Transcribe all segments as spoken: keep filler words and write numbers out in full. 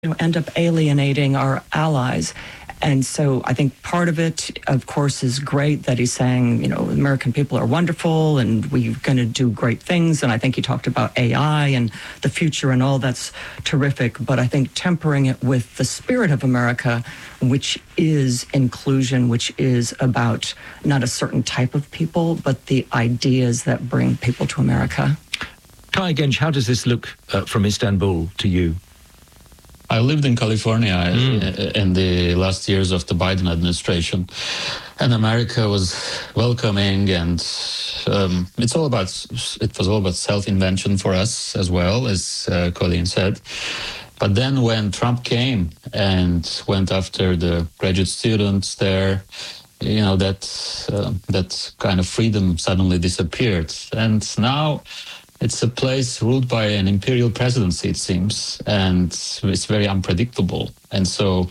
you know, end up alienating our allies. And so I think part of it, of course, is great that he's saying, you know, American people are wonderful and we're going to do great things. And I think he talked about A I and the future and all that's terrific. But I think tempering it with the spirit of America, which is inclusion, which is about not a certain type of people, but the ideas that bring people to America. Kaya Genç, how does this look uh, from Istanbul to you? I lived in California Mm. in the last years of the Biden administration, and America was welcoming, and um, it's all about it was all about self-invention for us as well, as uh, Colleen said. But then when Trump came and went after the graduate students there, you know, that uh, that kind of freedom suddenly disappeared, and now it's a place ruled by an imperial presidency, it seems, and it's very unpredictable. And so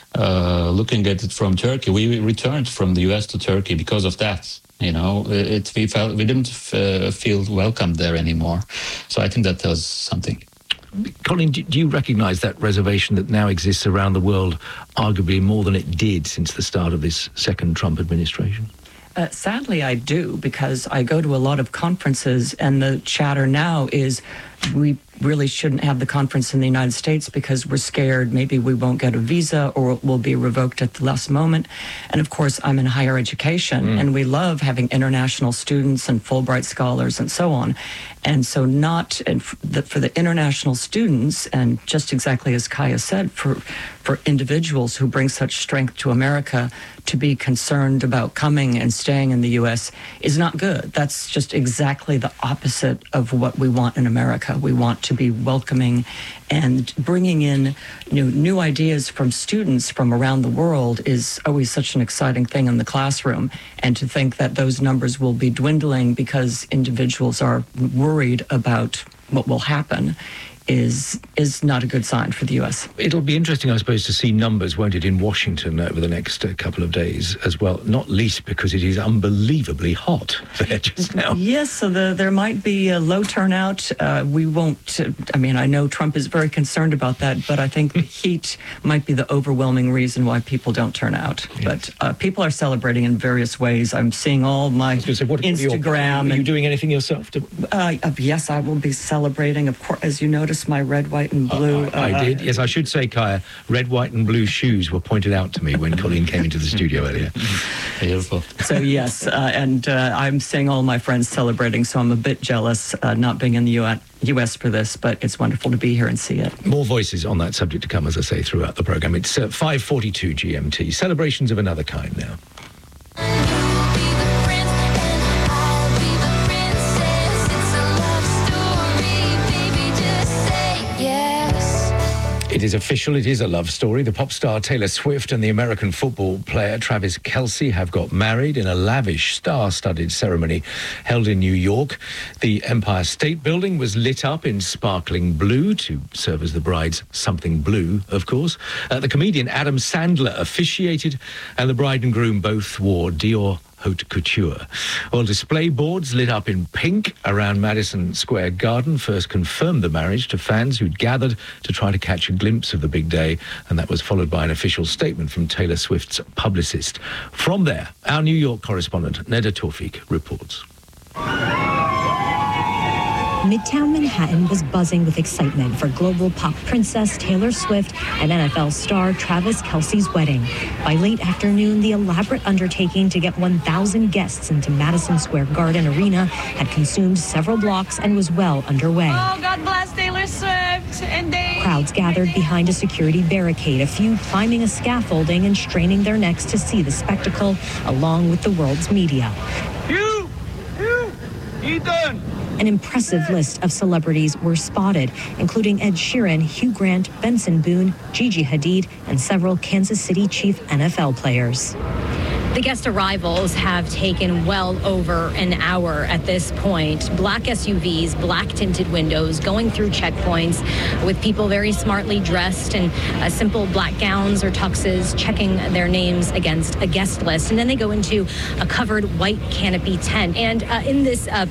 uh, looking at it from Turkey, we returned from the U S to Turkey because of that. You know, it, we felt we didn't uh, feel welcomed there anymore. So I think that tells something. Colleen, do you recognise that reservation that now exists around the world, arguably more than it did since the start of this second Trump administration? Uh, sadly, I do, because I go to a lot of conferences, and the chatter now is we really shouldn't have the conference in the United States because we're scared maybe we won't get a visa or it will be revoked at the last moment. And of course, I'm in higher education, mm. and we love having international students and Fulbright scholars and so on. And so not and for, the, for the international students, and just exactly as Kaya said, for, for individuals who bring such strength to America, to be concerned about coming and staying in the U S is not good. That's just exactly the opposite of what we want in America. We want to be welcoming and bringing in you know, new ideas from students from around the world is always such an exciting thing in the classroom. And to think that those numbers will be dwindling because individuals are worried about what will happen is is not a good sign for the U S. It'll be interesting, I suppose, to see numbers, won't it, in Washington over the next uh, couple of days as well, not least because it is unbelievably hot there just now. Yes, so the, there might be a low turnout. Uh, we won't, uh, I mean, I know Trump is very concerned about that, but I think the heat might be the overwhelming reason why people don't turn out. Yes. But uh, people are celebrating in various ways. I'm seeing all my say, what, Instagram. Are you doing anything yourself? To... Uh, uh, yes, I will be celebrating, of course, as you noticed, my red, white, and blue. Uh, I, I uh, did. Yes, I should say, Kaya, red, white, and blue shoes were pointed out to me when Colleen came into the studio earlier. Beautiful. So yes, uh, and uh, I'm seeing all my friends celebrating, so I'm a bit jealous uh, not being in the U S for this, but it's wonderful to be here and see it. More voices on that subject to come, as I say, throughout the programme. It's uh, five forty-two G M T. Celebrations of another kind now. It is official, it is a love story. The pop star Taylor Swift and the American football player Travis Kelce have got married in a lavish star-studded ceremony held in New York. The Empire State Building was lit up in sparkling blue to serve as the bride's something blue, of course. Uh, the comedian Adam Sandler officiated, and the bride and groom both wore Dior haute couture. Well, display boards lit up in pink around Madison Square Garden first confirmed the marriage to fans who'd gathered to try to catch a glimpse of the big day, and that was followed by an official statement from Taylor Swift's publicist. From there, our New York correspondent, Neda Tawfik, reports. Midtown Manhattan was buzzing with excitement for global pop princess Taylor Swift and N F L star Travis Kelce's wedding. By late afternoon, the elaborate undertaking to get one thousand guests into Madison Square Garden Arena had consumed several blocks and was well underway. Oh, God bless Taylor Swift. And they... Crowds gathered behind a security barricade, a few climbing a scaffolding and straining their necks to see the spectacle, along with the world's media. You! You! Ethan! An impressive list of celebrities were spotted, including Ed Sheeran, Hugh Grant, Benson Boone, Gigi Hadid, and several Kansas City Chiefs N F L players. The guest arrivals have taken well over an hour at this point. Black S U Vs, black tinted windows, going through checkpoints with people very smartly dressed in uh, simple black gowns or tuxes, checking their names against a guest list. And then they go into a covered white canopy tent. And uh, in this uh,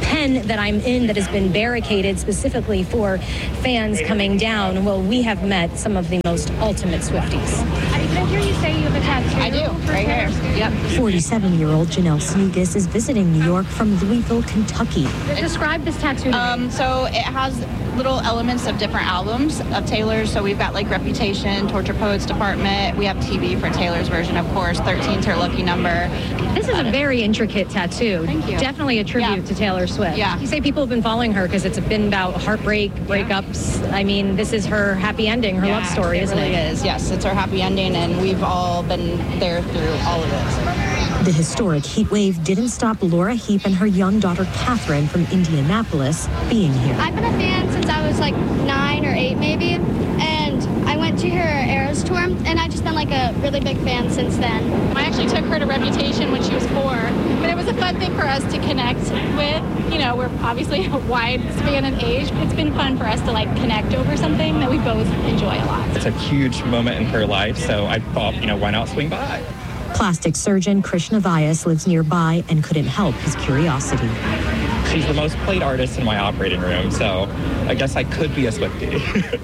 pen that I'm in that has been barricaded specifically for fans coming down. Well, we have met some of the most ultimate Swifties. Did I hear you say you have a tattoo? I do, right here. Yep. forty-seven-year-old Janelle Sneakus is visiting New York from Louisville, Kentucky. Describe this tattoo to me. Um, so it has little elements of different albums of Taylor's. So we've got like Reputation, Torture Poets Department. We have T V for Taylor's version, of course, thirteen's her lucky number. This is a very intricate tattoo. Thank you. Definitely a tribute Yeah. to Taylor Swift. Yeah. You say people have been following her because it's been about heartbreak, breakups. I mean, this is her happy ending, her Yeah, love story, it isn't really it? is. Yes, it's our happy ending, and we've all been there through all of it. The historic heat wave didn't stop Laura Heap and her young daughter Catherine from Indianapolis being here. I've been a fan since I was like nine or eight maybe, and I went to her Eras tour, and I've just been like a really big fan since then. I actually took her to Reputation when she was four, but it was a fun thing for us to connect with. You know, we're obviously a wide span in age. It's been fun for us to like connect over something that we both enjoy a lot. It's a huge moment in her life, so I thought, you know, why not swing by? Plastic surgeon Krishna Vyas lives nearby and couldn't help his curiosity. She's the most played artist in my operating room, so I guess I could be a Swiftie.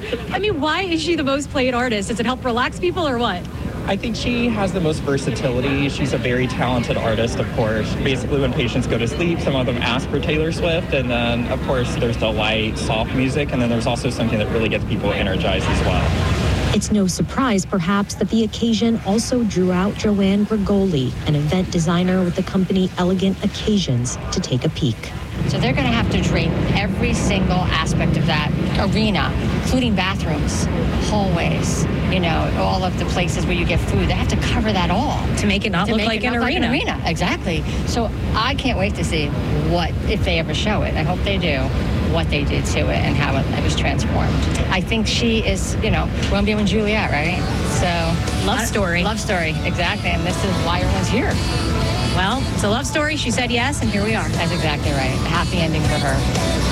I mean, why is she the most played artist? Does it help relax people or what? I think she has the most versatility. She's a very talented artist, of course. Basically, when patients go to sleep, some of them ask for Taylor Swift, and then, of course, there's the light, soft music, and then there's also something that really gets people energized as well. It's no surprise, perhaps, that the occasion also drew out Joanne Grigoli, an event designer with the company Elegant Occasions, to take a peek. So they're going to have to drape every single aspect of that arena, including bathrooms, hallways, you know, all of the places where you get food. They have to cover that all. To make it not to look make like it an not arena. Like an arena, exactly. So I can't wait to see what, if they ever show it. I hope they do. What they did to it and how it, it was transformed. I think she is, you know, Romeo and Juliet, right? So Love story. Love story, exactly. And this is why everyone's here. Well, it's a love story. She said yes, and here we are. That's exactly right. A happy ending for her.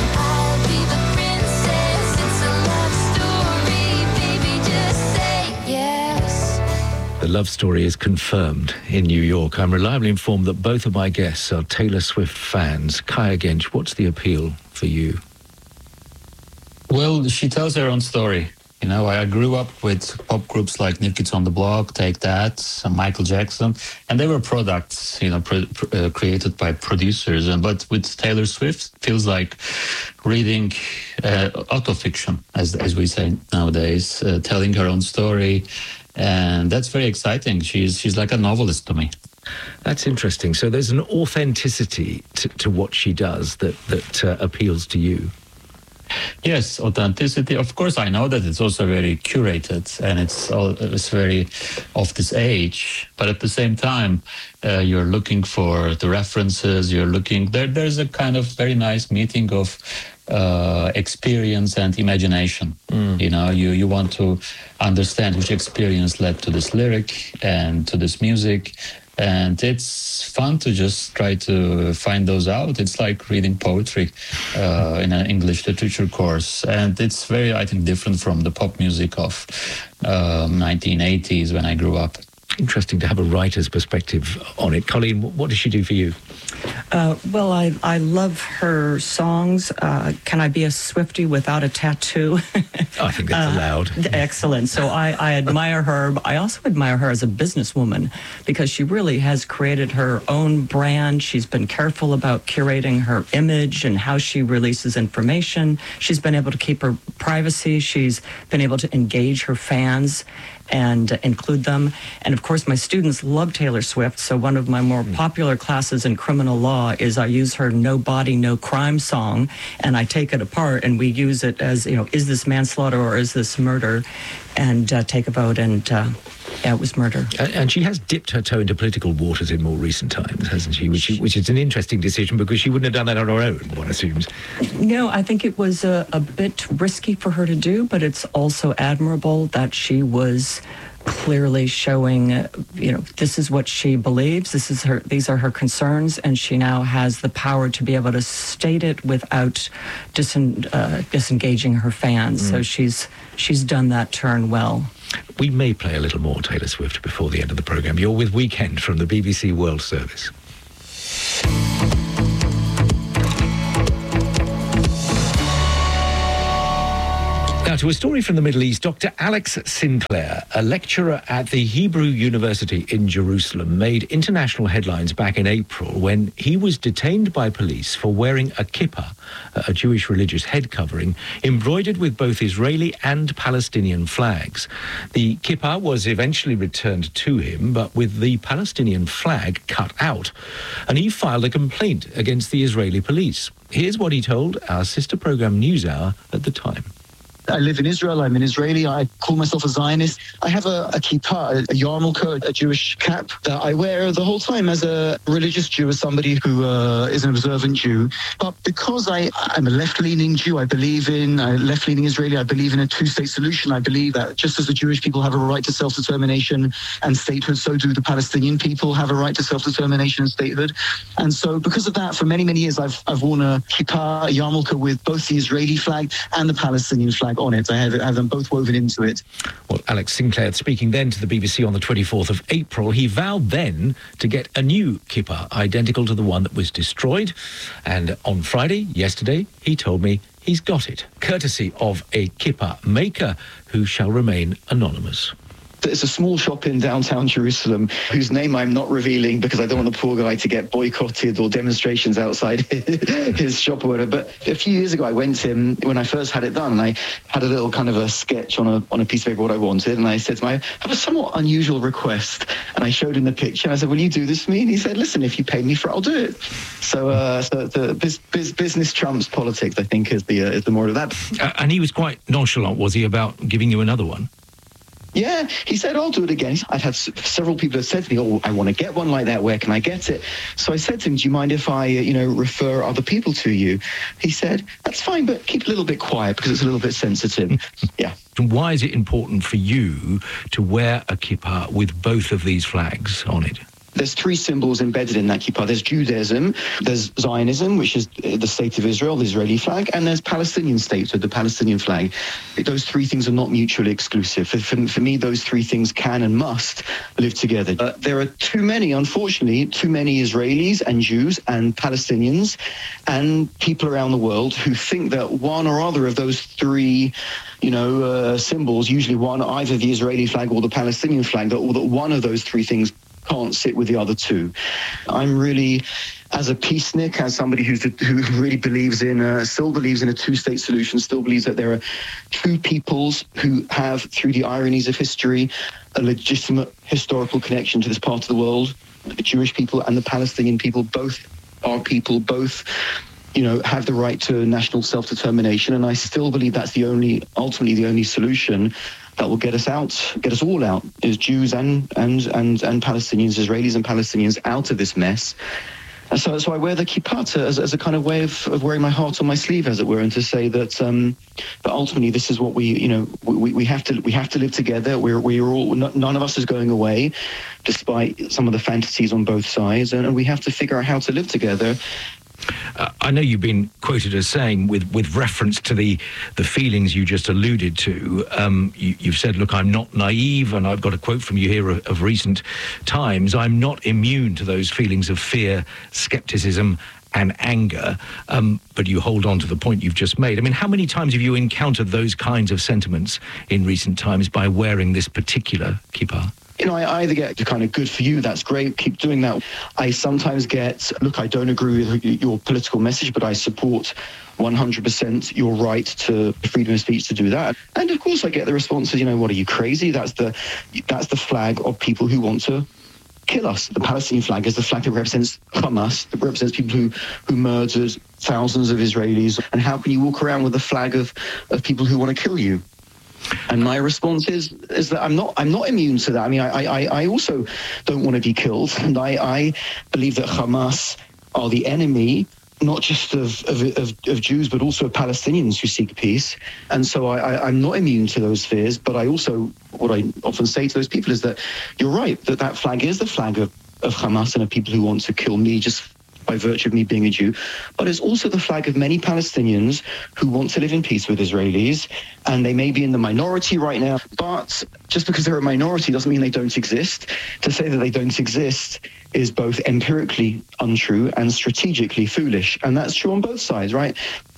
The love story is confirmed in New York. I'm reliably informed that both of my guests are Taylor Swift fans. Kaya Gench, what's the appeal for you? Well, she tells her own story. You know, I grew up with pop groups like New Kids on the Block, Take That, and Michael Jackson, and they were products, you know, pro- pro- uh, created by producers. And but with Taylor Swift, feels like reading uh, autofiction, as as we say nowadays, uh, telling her own story, and that's very exciting. She's she's like a novelist to me. That's interesting. So there's an authenticity to, to what she does that that uh, appeals to you. Yes, authenticity. Of course, I know that it's also very curated and it's all, it's very of this age. But at the same time, uh, you're looking for the references. You're looking there. There's a kind of very nice meeting of uh, experience and imagination. Mm. You know, you you want to understand which experience led to this lyric and to this music. And it's fun to just try to find those out. It's like reading poetry uh, in an English literature course. And it's very, I think, different from the pop music of um, nineteen eighties when I grew up. Interesting to have a writer's perspective on it. Colleen, what does she do for you? Uh, well, I, I love her songs. Uh, Can I Be a Swiftie Without a Tattoo? I think that's uh, allowed. Excellent. So I, I admire her. I also admire her as a businesswoman because she really has created her own brand. She's been careful about curating her image and how she releases information. She's been able to keep her privacy. She's been able to engage her fans and uh, include them. And of course, my students love Taylor Swift. So one of my more mm. popular classes in criminal law is I use her No Body, No Crime song, and I take it apart and we use it as, you know, is this manslaughter or is this murder? And uh, take a vote, and uh, yeah, it was murder. And, and she has dipped her toe into political waters in more recent times, hasn't she? Which, which is an interesting decision because she wouldn't have done that on her own, one assumes. No, I think it was a, a bit risky for her to do, but it's also admirable that she was clearly showing, uh, you know, this is what she believes, this is her, these are her concerns, and she now has the power to be able to state it without disen, uh, disengaging her fans. Mm. So she's she's done that turn well. We may play a little more Taylor Swift before the end of the programme. You're with Weekend from the B B C World Service. to a story from the Middle East. Doctor Alex Sinclair, a lecturer at the Hebrew University in Jerusalem, made international headlines back in April when he was detained by police for wearing a kippah, a Jewish religious head covering, embroidered with both Israeli and Palestinian flags. The kippah was eventually returned to him, but with the Palestinian flag cut out, and he filed a complaint against the Israeli police. Here's what he told our sister program NewsHour at the time. I live in Israel. I'm an Israeli. I call myself a Zionist. I have a, a kippah, a yarmulke, a Jewish cap that I wear the whole time as a religious Jew, as somebody who uh, is an observant Jew. But because I, I'm a left-leaning Jew, I believe in a left-leaning Israeli. I believe in a two-state solution. I believe that just as the Jewish people have a right to self-determination and statehood, so do the Palestinian people have a right to self-determination and statehood. And so because of that, for many, many years, I've, I've worn a kippah, a yarmulke with both the Israeli flag and the Palestinian flag on it. I have, I have them both woven into it. Well, Alex Sinclair speaking then to the B B C on the twenty-fourth of April. He vowed then to get a new kippah, identical to the one that was destroyed. And on Friday, yesterday, he told me he's got it, courtesy of a kippah maker who shall remain anonymous. It's a small shop in downtown Jerusalem whose name I'm not revealing because I don't want the poor guy to get boycotted or demonstrations outside his shop or whatever. But a few years ago, I went in when I first had it done, and I had a little kind of a sketch on a on a piece of paper what I wanted, and I said to him, I have a somewhat unusual request, and I showed him the picture, and I said, will you do this for me? And he said, listen, if you pay me for it, I'll do it. So, uh, so the biz, biz, business trumps politics, I think, is the uh, is the moral of that. Uh, and he was quite nonchalant, was he, about giving you another one? Yeah, he said, I'll do it again. I've had s- several people have said to me, oh, I want to get one like that. Where can I get it? So I said to him, do you mind if I, uh, you know, refer other people to you? He said, that's fine, but keep a little bit quiet because it's a little bit sensitive. Yeah. And why is it important for you to wear a kippah with both of these flags on it? There's three symbols embedded in that kippah. There's Judaism, there's Zionism, which is the state of Israel, the Israeli flag, and there's Palestinian statehood, the Palestinian flag. Those three things are not mutually exclusive. For, for, for me, those three things can and must live together. Uh, there are too many, unfortunately, too many Israelis and Jews and Palestinians and people around the world who think that one or other of those three you know, uh, symbols, usually one, either the Israeli flag or the Palestinian flag, that, or that one of those three things can't sit with the other two. I'm really, as a peacenik, as somebody who's who really believes in, uh, still believes in a two-state solution, still believes that there are two peoples who have, through the ironies of history, a legitimate historical connection to this part of the world. The Jewish people and the Palestinian people, both are people, both, you know, have the right to national self-determination. And I still believe that's the only, ultimately the only solution that will get us out, get us all out, as Jews and and and and Palestinians, Israelis and Palestinians, out of this mess. And so, so I wear the kippah as, as a kind of way of, of wearing my heart on my sleeve, as it were, and to say that um, that ultimately this is what we, you know, we, we have to we have to live together. We're we're all none of us is going away, despite some of the fantasies on both sides, and, and we have to figure out how to live together. Uh, I know you've been quoted as saying, with, with reference to the, the feelings you just alluded to, um, you, you've said, look, I'm not naive, and I've got a quote from you here of, of recent times, I'm not immune to those feelings of fear, scepticism and anger, um, but you hold on to the point you've just made. I mean, how many times have you encountered those kinds of sentiments in recent times by wearing this particular kippah? You know, I either get kind of good for you, that's great, keep doing that. I sometimes get, look, I don't agree with your political message, but I support one hundred percent your right to freedom of speech to do that. And of course I get the responses, you know, what, are you crazy? That's the that's the flag of people who want to kill us. The Palestinian flag is the flag that represents Hamas, that represents people who, who murdered thousands of Israelis. And how can you walk around with the flag of, of people who want to kill you? And my response is is that I'm not I'm not immune to that. I mean, I I, I also don't want to be killed, and I, I believe that Hamas are the enemy, not just of, of, of, of Jews, but also of Palestinians who seek peace. And so I, I, I'm not immune to those fears. But I also, what I often say to those people is that you're right, that that flag is the flag of, of Hamas and of people who want to kill me just by virtue of me being a Jew, but it's also the flag of many Palestinians who want to live in peace with Israelis, and they may be in the minority right now, but just because they're a minority doesn't mean they don't exist. To say that they don't exist is both empirically untrue and strategically foolish, and that's true on both sides, right?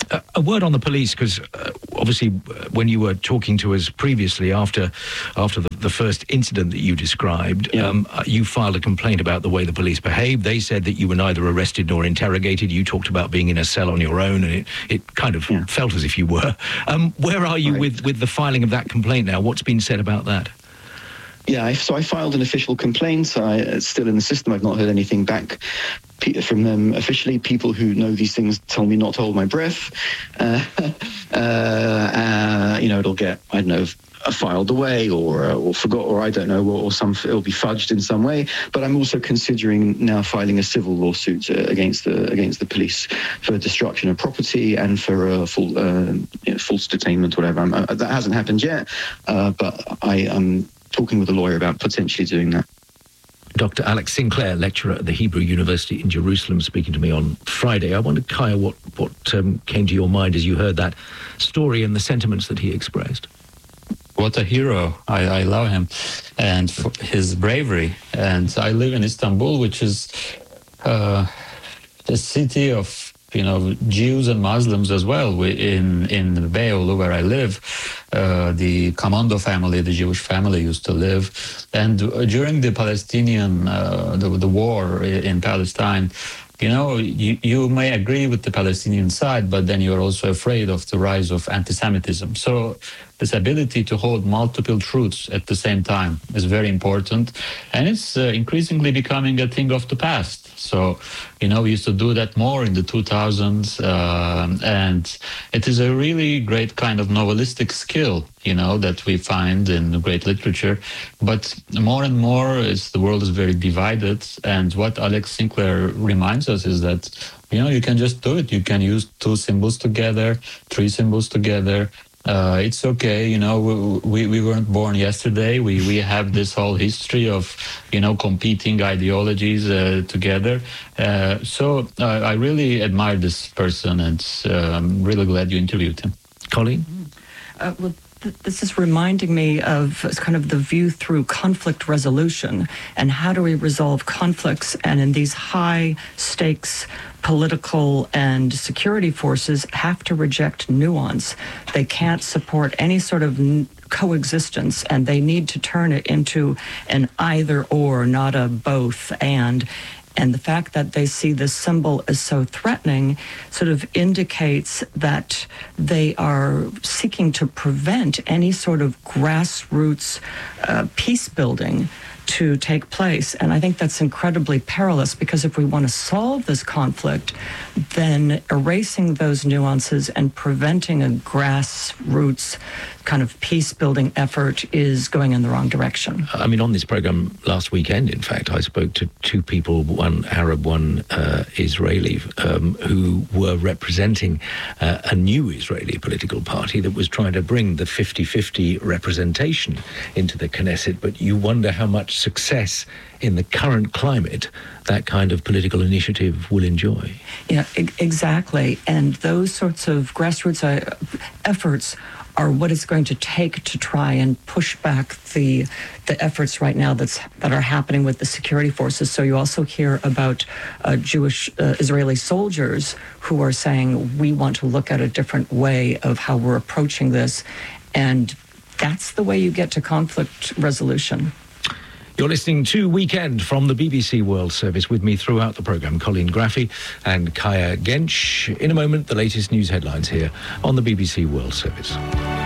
Uh, a word on the police, because uh, obviously uh, when you were talking to us previously after after the, the first incident that you described, Yeah. um, uh, you filed a complaint about the way the police behaved. They said that you were neither arrested nor interrogated. You talked about being in a cell on your own, and it, it kind of Yeah. felt as if you were. Um, where are you Right. with, with the filing of that complaint now? What's been said about that? Yeah, I, so I filed an official complaint. I, it's still in the system. I've not heard anything back pe- from them officially. People who know these things tell me not to hold my breath. Uh, uh, uh, you know, it'll get, I don't know, filed away or uh, or forgot, or I don't know, or, or some it'll be fudged in some way. But I'm also considering now filing a civil lawsuit uh, against the against the police for destruction of property and for uh, full uh, you know, false detainment, whatever. I'm, uh, that hasn't happened yet, uh, but I am talking with a lawyer about potentially doing that. Doctor Alex Sinclair, lecturer at the Hebrew University in Jerusalem, speaking to me on Friday. I wondered, Kaya, what, what um, came to your mind as you heard that story and the sentiments that he expressed? What a hero. I, I love him and for his bravery. And I live in Istanbul, which is uh, a city of, you know, Jews and Muslims as well. We, in, in Beyoğlu, where I live, uh, the Commando family, the Jewish family, used to live. And during the Palestinian, uh, the, the war in Palestine, you know, you, you may agree with the Palestinian side, but then you're also afraid of the rise of anti-Semitism. So this ability to hold multiple truths at the same time is very important. And it's uh, increasingly becoming a thing of the past. So, you know, we used to do that more in the two thousands. Uh, and it is a really great kind of novelistic skill, you know, that we find in great literature. But more and more, is the world is very divided. And what Alex Sinclair reminds us is that, you know, you can just do it. You can use two symbols together, three symbols together. Uh, it's okay, you know, we, we weren't born yesterday. We, we have this whole history of, you know, competing ideologies uh, together. Uh, so uh, I really admire this person, and uh, I'm really glad you interviewed him. Colleen? Uh, well, th- this is reminding me of kind of the view through conflict resolution and how do we resolve conflicts. And in these high stakes political and security forces have to reject nuance. They can't support any sort of n- coexistence, and they need to turn it into an either or, not a both and. And the fact that they see this symbol as so threatening sort of indicates that they are seeking to prevent any sort of grassroots uh, peace building to take place. And I think that's incredibly perilous, because if we want to solve this conflict, then erasing those nuances and preventing a grassroots kind of peace-building effort is going in the wrong direction. I mean, on this program last weekend, in fact, I spoke to two people, one Arab, one uh, Israeli, um, who were representing uh, a new Israeli political party that was trying to bring the fifty-fifty representation into the Knesset. But you wonder how much success in the current climate that kind of political initiative will enjoy. Yeah, e- exactly. And those sorts of grassroots uh, efforts are what it's going to take to try and push back the the efforts right now that's that are happening with the security forces. So you also hear about uh, Jewish uh, Israeli soldiers who are saying, we want to look at a different way of how we're approaching this. And that's the way you get to conflict resolution. You're listening to Weekend from the B B C World Service. With me throughout the programme, Colleen Graffy and Kaya Gench. In a moment, the latest news headlines here on the B B C World Service.